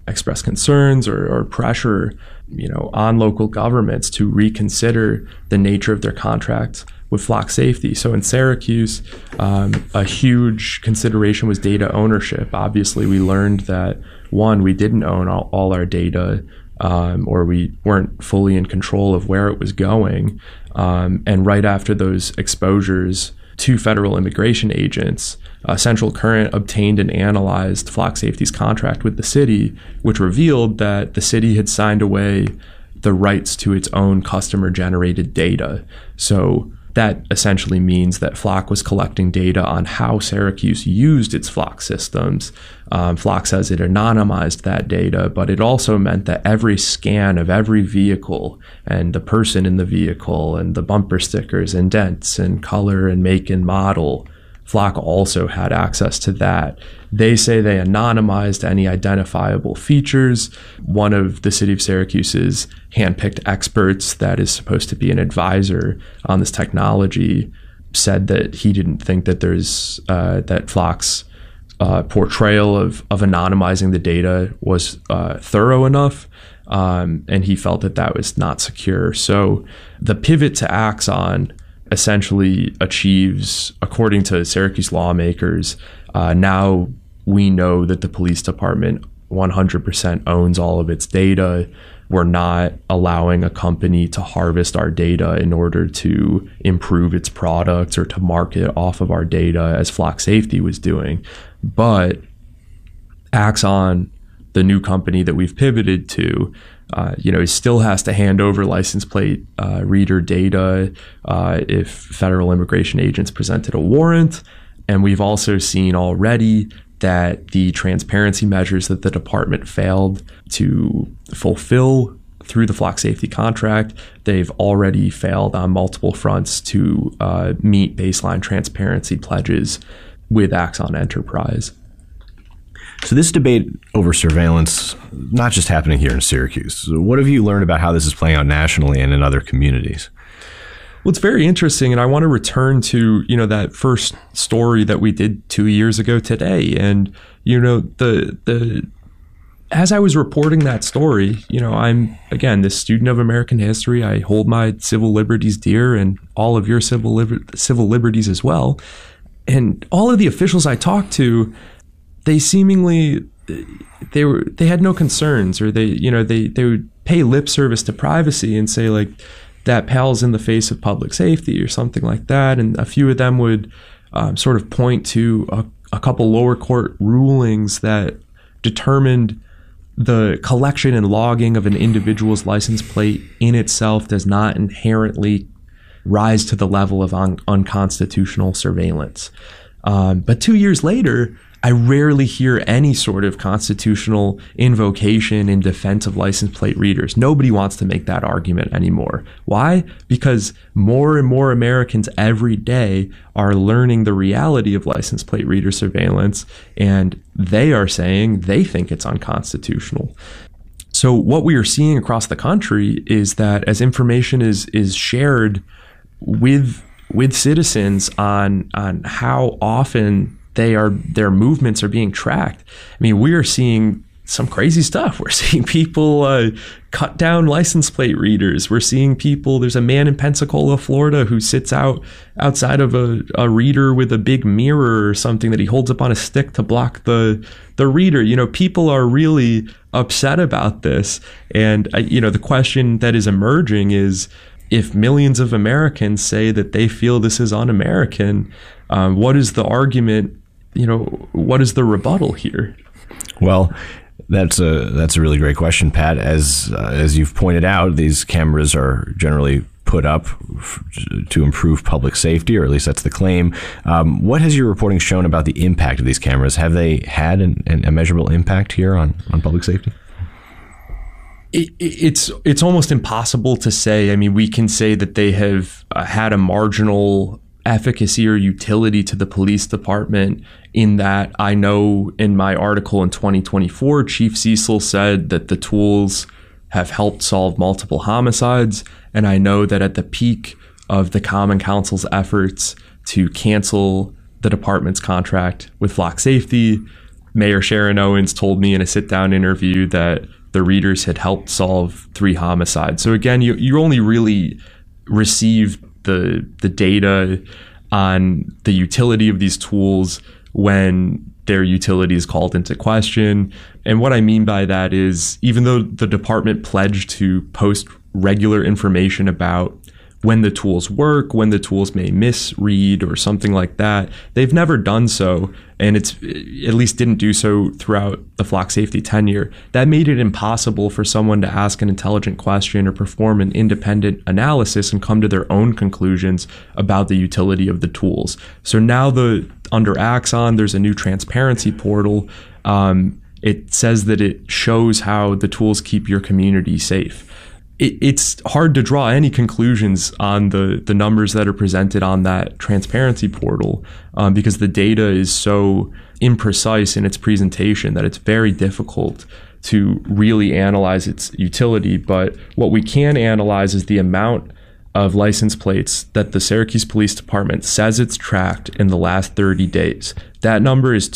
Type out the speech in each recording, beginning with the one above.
express concerns or pressure, on local governments to reconsider the nature of their contract with flock safety. So in Syracuse, a huge consideration was data ownership. Obviously, we learned that, one, we didn't own all our data, or we weren't fully in control of where it was going. And right after those exposures to federal immigration agents, Central Current obtained and analyzed Flock Safety's contract with the city, which revealed that the city had signed away the rights to its own customer-generated data. So that essentially means that Flock was collecting data on how Syracuse used its Flock systems. Flock says it anonymized that data, but it also meant that every scan of every vehicle and the person in the vehicle and the bumper stickers and dents and color and make and model, Flock also had access to that. They say they anonymized any identifiable features. One of the city of Syracuse's handpicked experts that is supposed to be an advisor on this technology said that he didn't think that there's that Flock's portrayal of anonymizing the data was thorough enough, and he felt that that was not secure. So the pivot to Axon essentially achieves, according to Syracuse lawmakers, now we know that the police department 100% owns all of its data. We're not allowing a company to harvest our data in order to improve its products or to market off of our data as Flock Safety was doing. But Axon, the new company that we've pivoted to, it still has to hand over license plate reader data if federal immigration agents presented a warrant. And we've also seen already that the transparency measures that the department failed to fulfill through the Flock Safety contract, they've already failed on multiple fronts to meet baseline transparency pledges with Axon Enterprise. So this debate over surveillance, not just happening here in Syracuse. What have you learned about how this is playing out nationally and in other communities? Well, it's very interesting, and I want to return to, that first story that we did 2 years ago today. And, as I was reporting that story, I'm, again, this student of American history. I hold my civil liberties dear and all of your civil liberties as well. And all of the officials I talked to, they seemingly, they had no concerns, or they would pay lip service to privacy and say, like, that pales in the face of public safety or something like that. And a few of them would sort of point to a couple lower court rulings that determined the collection and logging of an individual's license plate in itself does not inherently rise to the level of unconstitutional surveillance. But 2 years later, I rarely hear any sort of constitutional invocation in defense of license plate readers. Nobody wants to make that argument anymore. Why? Because more and more Americans every day are learning the reality of license plate reader surveillance, and they are saying they think it's unconstitutional. So what we are seeing across the country is that as information is shared with citizens on how often their movements are being tracked. I mean, we are seeing some crazy stuff. We're seeing people cut down license plate readers. We're seeing people, there's a man in Pensacola, Florida, who sits outside of a reader with a big mirror or something that he holds up on a stick to block the reader. People are really upset about this. And, the question that is emerging is, if millions of Americans say that they feel this is un-American, what is the argument? What is the rebuttal here? Well, that's a really great question, Pat. As you've pointed out, these cameras are generally put up to improve public safety, or at least that's the claim. What has your reporting shown about the impact of these cameras? Have they had a measurable impact here on public safety? It's almost impossible to say. I mean, we can say that they have had a marginal efficacy or utility to the police department, in that I know in my article in 2024, Chief Cecil said that the tools have helped solve multiple homicides. And I know that at the peak of the Common Council's efforts to cancel the department's contract with Flock Safety, Mayor Sharon Owens told me in a sit-down interview that the readers had helped solve 3 homicides. So again, you only really receive the data on the utility of these tools when their utility is called into question. And what I mean by that is, even though the department pledged to post regular information about when the tools work, when the tools may misread or something like that, they've never done so. And it's at least didn't do so throughout the Flock Safety tenure. That made it impossible for someone to ask an intelligent question or perform an independent analysis and come to their own conclusions about the utility of the tools. So now under Axon, there's a new transparency portal. It says that it shows how the tools keep your community safe. It's hard to draw any conclusions on the numbers that are presented on that transparency portal because the data is so imprecise in its presentation that it's very difficult to really analyze its utility. But what we can analyze is the amount of license plates that the Syracuse Police Department says it's tracked in the last 30 days. That number is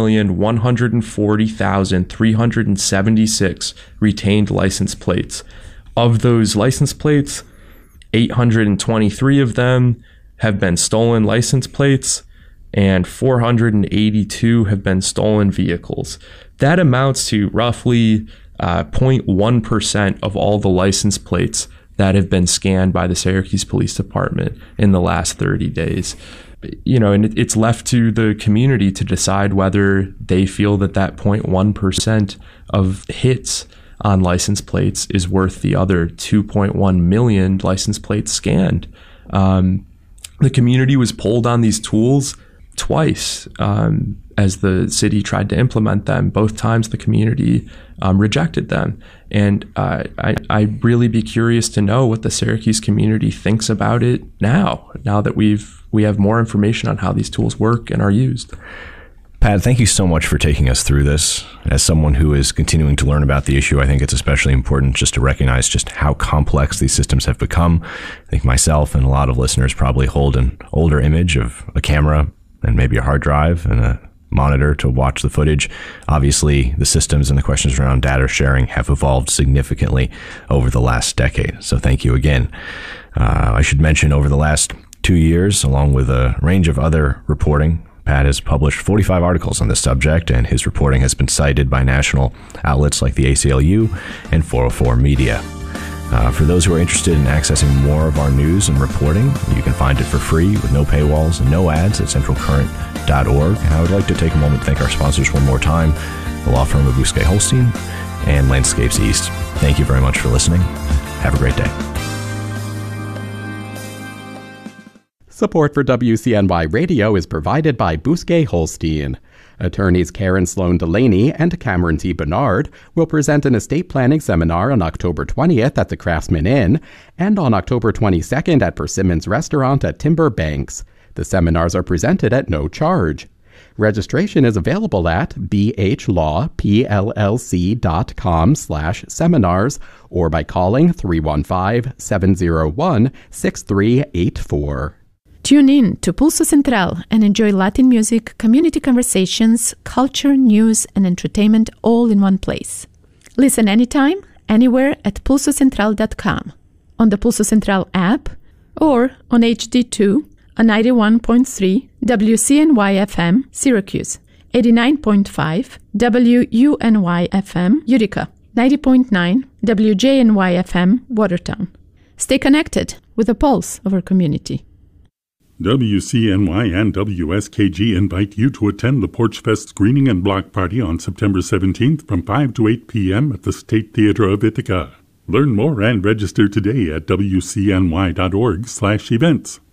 2,140,376 retained license plates. Of those license plates, 823 of them have been stolen license plates, and 482 have been stolen vehicles. That amounts to roughly 0.1% of all the license plates that have been scanned by the Syracuse Police Department in the last 30 days. And it's left to the community to decide whether they feel that 0.1% of hits on license plates is worth the other 2.1 million license plates scanned. The community was polled on these tools twice as the city tried to implement them. Both times the community rejected them. And I'd really be curious to know what the Syracuse community thinks about it now that we have more information on how these tools work and are used. Pat, thank you so much for taking us through this. As someone who is continuing to learn about the issue, I think it's especially important just to recognize just how complex these systems have become. I think myself and a lot of listeners probably hold an older image of a camera and maybe a hard drive and a monitor to watch the footage. Obviously, the systems and the questions around data sharing have evolved significantly over the last decade. So thank you again. I should mention over the last 2 years, along with a range of other reporting, Pat has published 45 articles on this subject, and his reporting has been cited by national outlets like the ACLU and 404 Media. For those who are interested in accessing more of our news and reporting, you can find it for free with no paywalls and no ads at centralcurrent.org. And I would like to take a moment to thank our sponsors one more time, the law firm of Bousquet Holstein and Landscapes East. Thank you very much for listening. Have a great day. Support for WCNY Radio is provided by Bousquet Holstein. Attorneys Karen Sloan Delaney and Cameron T. Bernard will present an estate planning seminar on October 20th at the Craftsman Inn and on October 22nd at Persimmons Restaurant at Timber Banks. The seminars are presented at no charge. Registration is available at bhlawpllc.com/seminars or by calling 315-701-6384. Tune in to Pulso Central and enjoy Latin music, community conversations, culture, news, and entertainment all in one place. Listen anytime, anywhere at pulsocentral.com, on the Pulso Central app, or on HD2 on 91.3 WCNY-FM Syracuse, 89.5 WUNY-FM Utica, 90.9 WJNY-FM Watertown. Stay connected with the pulse of our community. WCNY and WSKG invite you to attend the Porch Fest screening and block party on September 17th from 5 to 8 p.m. at the State Theater of Ithaca. Learn more and register today at WCNY.org/events.